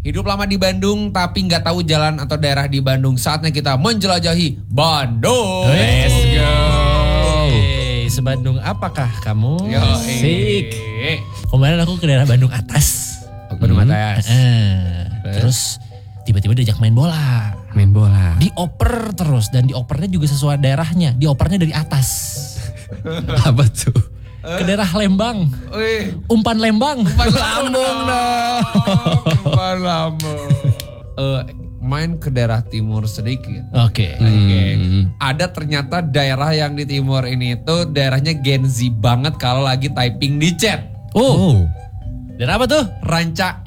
Hidup lama di Bandung tapi nggak tahu jalan atau daerah di Bandung. Saatnya kita menjelajahi Bandung. Let's go. Hey, sebandung apakah kamu? Yo, Asik. Kemarin aku ke daerah Bandung atas. Bandung atas. Terus tiba-tiba diajak main bola. Main bola. Dioper terus dan diopernya juga sesuai daerahnya. Diopernya dari atas. Apa tuh? Ke daerah Lembang. Umpan Lembang. Lambung dong. Umpan lambung. Main ke daerah timur sedikit. Oke. Ada ternyata daerah yang di timur ini tuh daerahnya Gen Z banget kalau lagi typing di chat. Oh. Daerah apa tuh? Ranca.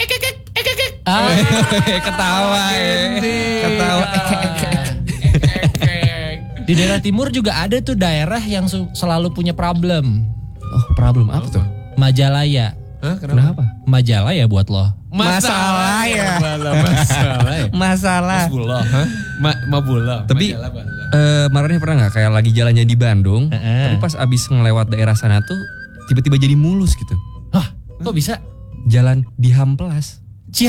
Ketawa Ketawa. Di daerah timur juga ada tuh daerah yang selalu punya problem. Oh, problem apa tuh? Majalaya. Hah, kenapa? Majalaya buat lo. Masalah ya. Masalah. Masalah. Masbullah. Mabullah. Tapi Majalah Bala. Marane pernah nggak kayak lagi jalannya di Bandung, tapi pas abis ngelewat daerah sana tuh tiba-tiba jadi mulus gitu. Hah, kok bisa? Jalan di Hamplas.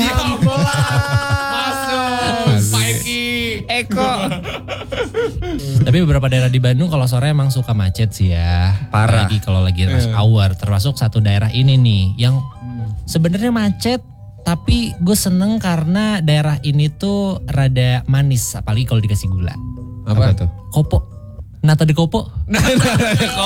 Masuk. Paiki. Eko. Tapi beberapa daerah di Bandung kalau sore emang suka macet sih ya. Parah. Apalagi kalau lagi rush hour. Termasuk satu daerah ini nih yang sebenarnya macet. Tapi gue seneng karena daerah ini tuh rada manis. Apalagi kalau dikasih gula. Apa tuh? Kopo. Nata de kopo.